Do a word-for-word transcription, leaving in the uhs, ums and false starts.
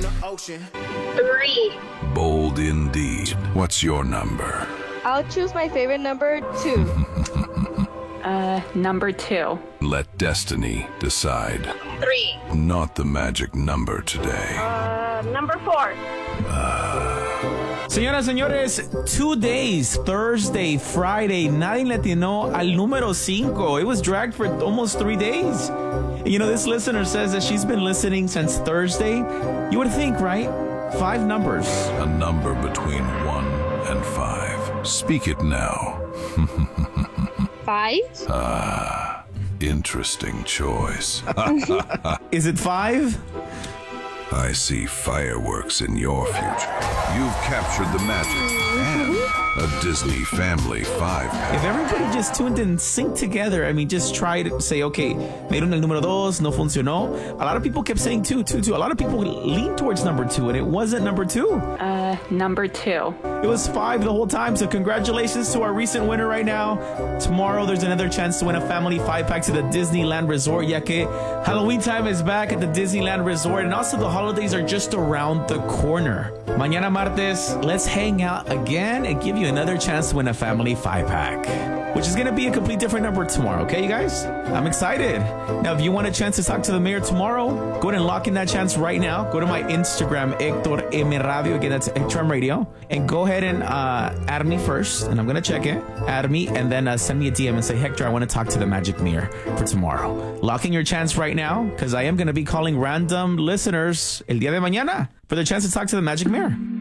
Three. Bold indeed. What's your number? I'll choose my favorite number, two. uh, number two. Let destiny decide. Three. Not the magic number today. Uh, number four. Señoras, señores, two days, Thursday, Friday, nadie le atinó al número cinco. It was dragged for almost three days. You know, this listener says that she's been listening since Thursday. You would think, right? Five numbers. A number between one and five. Speak it now. Five? Ah, interesting choice. Is it five? I see fireworks in your future. You've captured the magic and a Disney Family five. If everybody just tuned in, sync together, I mean, just try to say, okay, meron el número dos, no funcionó. A lot of people kept saying two, two, two. A lot of people leaned towards number two, and it wasn't number two. Uh, number two. It was five the whole time, so congratulations to our recent winner right now. Tomorrow, there's another chance to win a family five-pack to the Disneyland Resort, ya que Halloween time is back at the Disneyland Resort, and also the holidays are just around the corner. Mañana martes, let's hang out again and give you another chance to win a family five-pack, which is going to be a complete different number tomorrow, okay, you guys? I'm excited. Now, if you want a chance to talk to the mayor tomorrow, go ahead and lock in that chance right now. Go to my Instagram, Hector M Radio. Again, that's Hector M Radio. And go ahead and uh, add me first, and I'm going to check it. Add me, and then uh, send me a D M and say, Hector, I want to talk to the Magic Mirror for tomorrow. Lock in your chance right now, because I am going to be calling random listeners el día de mañana for the chance to talk to the Magic Mirror.